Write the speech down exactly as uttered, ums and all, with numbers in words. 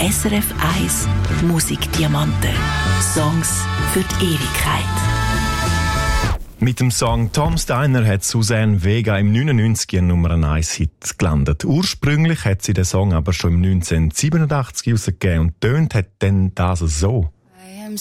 S R F eins Musikdiamanten. Songs für die Ewigkeit. Mit dem Song «Tom Steiner» hat Suzanne Vega im neunundneunzig einen Nummer eins Hit gelandet. Ursprünglich hat sie den Song aber schon im neunzehnhundertsiebenundachtzig herausgegeben und tönt hat dann das so.